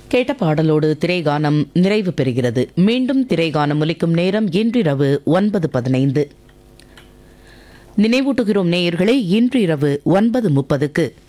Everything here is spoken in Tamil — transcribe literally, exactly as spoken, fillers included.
கேட்ட பாடலோடு திரைகானம் நிறைவு பெறுகிறது. மீண்டும் திரைகானம் ஒலிக்கும் நேரம் இன்றிரவு ஒன்பது பதினைந்து. நினைவூட்டுகிறோம் நேயர்களே, இன்று இரவு ஒன்பது முப்பதுக்கு